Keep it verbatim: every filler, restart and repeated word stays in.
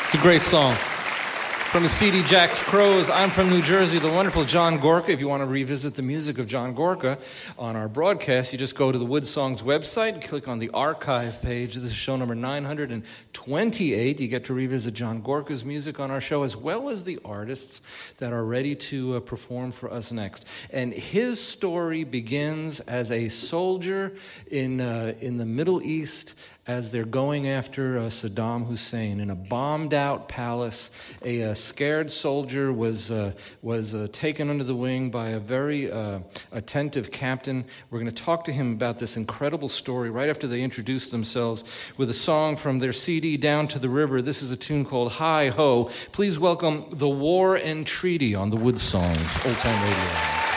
It's a great song. From the C D Jack's Crows, I'm from New Jersey, the wonderful John Gorka. If you want to revisit the music of John Gorka on our broadcast, you just go to the Wood Songs website, click on the archive page. This is show number nine hundred twenty-eight. You get to revisit John Gorka's music on our show, as well as the artists that are ready to uh, perform for us next. And his story begins as a soldier in uh, in the Middle East, as they're going after uh, Saddam Hussein in a bombed-out palace. A uh, scared soldier was uh, was uh, taken under the wing by a very uh, attentive captain. We're going to talk to him about this incredible story right after they introduce themselves with a song from their C D, Down to the River. This is a tune called Hi Ho. Please welcome The War and Treaty on the Wood Songs Old Time Radio.